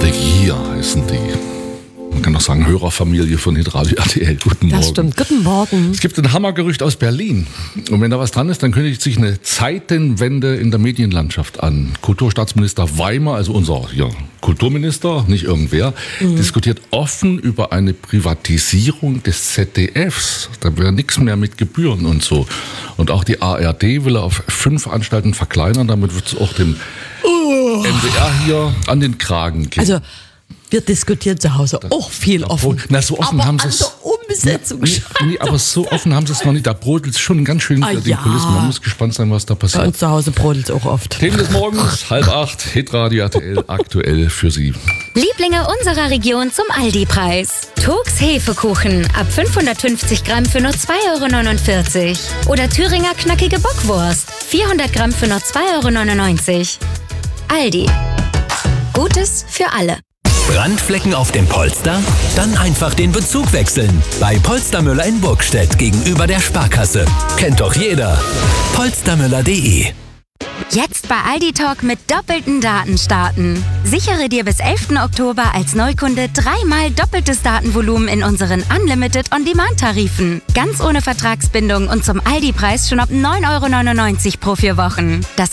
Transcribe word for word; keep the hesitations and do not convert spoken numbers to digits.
Regia heißen die. Man kann auch sagen, Hörerfamilie von Hitradio R T L. Guten Morgen. Das stimmt. Guten Morgen. Es gibt ein Hammergerücht aus Berlin. Und wenn da was dran ist, dann kündigt sich eine Zeitenwende in der Medienlandschaft an. Kulturstaatsminister Weimer, also unser ja, Kulturminister, nicht irgendwer, mhm. diskutiert offen über eine Privatisierung des Z D Fs. Da wäre nichts mehr mit Gebühren und so. Und auch die A R D will er auf fünf Anstalten verkleinern. Damit wird es auch dem oh. M D R hier an den Kragen gehen. Also wir diskutieren zu Hause auch viel offen. Na, so offen aber haben sie an es. der Umsetzung Nee, nee, aber so offen haben sie es noch nicht. Da brodelt es schon ganz schön hinter ah, den ja. Kulissen. Man muss gespannt sein, was da Bei passiert. uns zu Hause brodelt es auch oft. Themen des Morgens, halb acht, Hitradio R T L, aktuell für Sie. Lieblinge unserer Region zum Aldi-Preis. Turks Hefekuchen ab fünfhundertfünfzig Gramm für nur zwei Euro neunundvierzig. Oder Thüringer knackige Bockwurst, vierhundert Gramm für nur zwei Euro neunundneunzig. Aldi. Gutes für alle. Brandflecken auf dem Polster? Dann einfach den Bezug wechseln. Bei Polstermüller in Burgstedt gegenüber der Sparkasse. Kennt doch jeder. polstermüller punkt de. Jetzt bei Aldi Talk mit doppelten Daten starten. Sichere dir bis elften Oktober als Neukunde dreimal doppeltes Datenvolumen in unseren Unlimited On-Demand-Tarifen. Ganz ohne Vertragsbindung und zum Aldi-Preis schon ab neun Euro neunundneunzig pro vier Wochen. Das